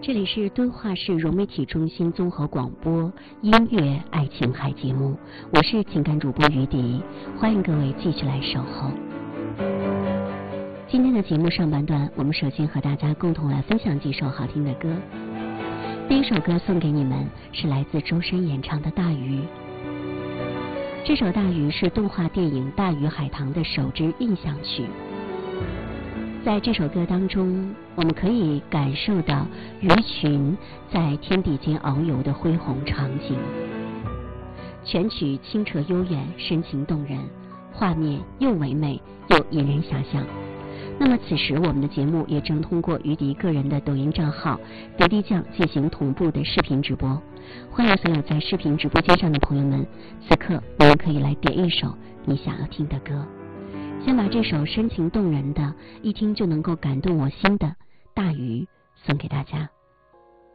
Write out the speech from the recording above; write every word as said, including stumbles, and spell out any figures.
这里是敦化市融媒体中心综合广播音乐爱情海节目，我是情感主播于迪，欢迎各位继续来守候。今天的节目上半段，我们首先和大家共同来分享几首好听的歌。第一首歌送给你们，是来自周深演唱的《大鱼》。这首《大鱼》是动画电影《大鱼海棠》的首支印象曲。在这首歌当中，我们可以感受到鱼群在天地间遨游的恢宏场景。全曲清澈悠远，深情动人，画面又唯美又引人遐想。那么此时我们的节目也正通过于迪个人的抖音账号迪迪酱进行同步的视频直播，欢迎所有在视频直播间上的朋友们，此刻你们可以来点一首你想要听的歌。先把这首深情动人的，一听就能够感动我心的《大鱼》送给大家。